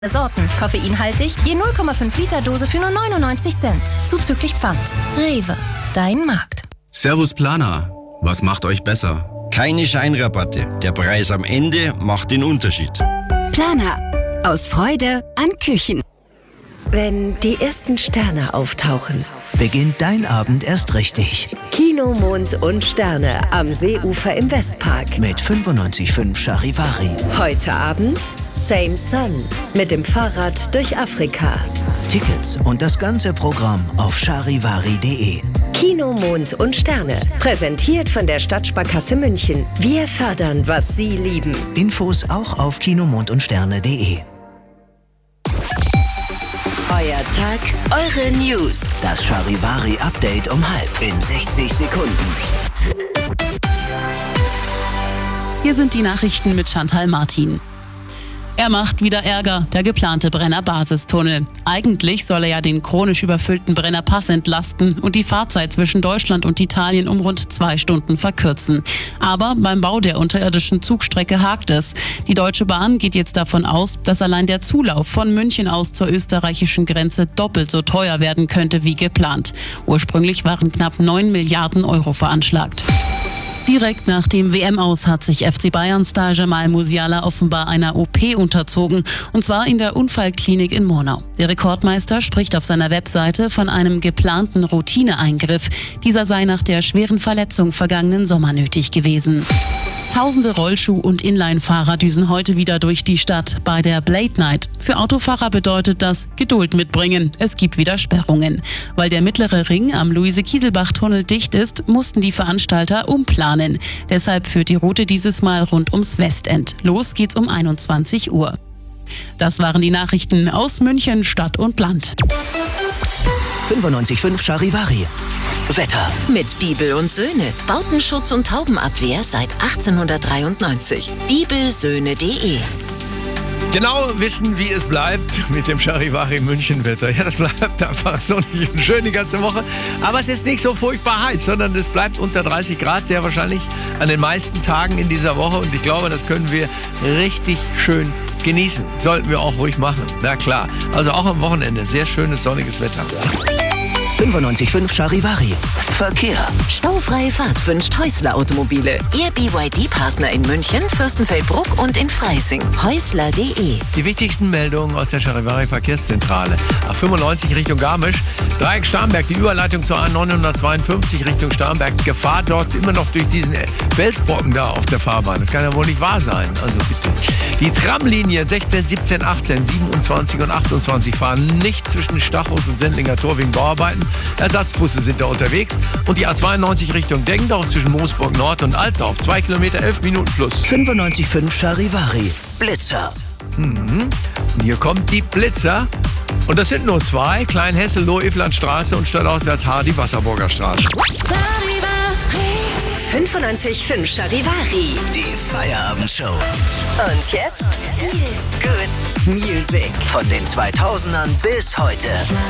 Sorten. Koffeinhaltig, je 0,5 Liter Dose für nur 99 Cent. Zuzüglich Pfand. Rewe, dein Markt. Servus Planer, was macht euch besser? Keine Scheinrabatte. Der Preis am Ende macht den Unterschied. Planer. Aus Freude an Küchen. Wenn die ersten Sterne auftauchen, beginnt dein Abend erst richtig. Kino, Mond und Sterne am Seeufer im Westpark. Mit 95,5 Charivari. Heute Abend Same Sun mit dem Fahrrad durch Afrika. Tickets und das ganze Programm auf charivari.de. Kino, Mond und Sterne. Präsentiert von der Stadtsparkasse München. Wir fördern, was Sie lieben. Infos auch auf kinomondundsterne.de. Euer Tag, eure News. Das Charivari-Update um 12 in 60 Sekunden. Hier sind die Nachrichten mit Chantal Martin. Er macht wieder Ärger, der geplante Brenner-Basistunnel. Eigentlich soll er ja den chronisch überfüllten Brenner Pass entlasten und die Fahrzeit zwischen Deutschland und Italien um rund 2 Stunden verkürzen. Aber beim Bau der unterirdischen Zugstrecke hakt es. Die Deutsche Bahn geht jetzt davon aus, dass allein der Zulauf von München aus zur österreichischen Grenze doppelt so teuer werden könnte wie geplant. Ursprünglich waren knapp 9 Milliarden Euro veranschlagt. Direkt nach dem WM-Aus hat sich FC Bayern-Star Jamal Musiala offenbar einer OP unterzogen, und zwar in der Unfallklinik in Murnau. Der Rekordmeister spricht auf seiner Webseite von einem geplanten Routineeingriff. Dieser sei nach der schweren Verletzung vergangenen Sommer nötig gewesen. Tausende Rollschuh- und Inline-Fahrer düsen heute wieder durch die Stadt bei der Blade Night. Für Autofahrer bedeutet das Geduld mitbringen. Es gibt wieder Sperrungen. Weil der mittlere Ring am Luise-Kieselbach-Tunnel dicht ist, mussten die Veranstalter umplanen. Deshalb führt die Route dieses Mal rund ums Westend. Los geht's um 21 Uhr. Das waren die Nachrichten aus München, Stadt und Land. 95,5 Charivari. Wetter. Mit Bibel und Söhne. Bautenschutz und Taubenabwehr seit 1893. Bibelsöhne.de. Genau wissen, wie es bleibt mit dem Charivari München-Wetter. Ja, das bleibt einfach sonnig und schön die ganze Woche. Aber es ist nicht so furchtbar heiß, sondern es bleibt unter 30 Grad sehr wahrscheinlich an den meisten Tagen in dieser Woche. Und ich glaube, das können wir richtig schön genießen. Sollten wir auch ruhig machen. Na klar. Also auch am Wochenende sehr schönes sonniges Wetter. 95,5 Charivari. Verkehr. Staufreie Fahrt wünscht Häusler Automobile. Ihr BYD-Partner in München, Fürstenfeldbruck und in Freising. Häusler.de. Die wichtigsten Meldungen aus der Charivari Verkehrszentrale. A95 Richtung Garmisch. Dreieck Starnberg, die Überleitung zur A952 Richtung Starnberg. Gefahr dort immer noch durch diesen Felsbrocken da auf der Fahrbahn. Das kann ja wohl nicht wahr sein. Also bitte. Die Tramlinien 16, 17, 18, 27 und 28 fahren nicht zwischen Stachus und Sendlinger Tor wegen Bauarbeiten. Ersatzbusse sind da unterwegs. Und die A92 Richtung Deggendorf zwischen Moosburg Nord und Altdorf. 2 Kilometer, 11 Minuten plus. 95,5 Charivari. Blitzer. Und hier kommt die Blitzer. Und das sind nur 2. Kleinhessel, Lohe-Iflandstraße und stadtauswärts Hardy, Wasserburger Straße. 95,5 Charivari. Die Feierabendshow. Und jetzt Good Music. Von den 2000ern bis heute.